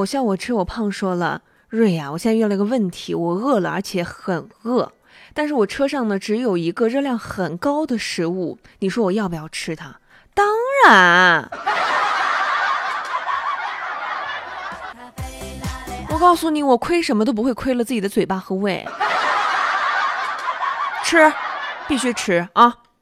我笑我吃我胖说了，瑞呀，我现在遇到了一个问题，我饿了，而且很饿，但是我车上呢只有一个热量很高的食物，你说我要不要吃它？当然。我告诉你，我亏什么都不会亏了自己的嘴巴和胃。吃，必须吃啊！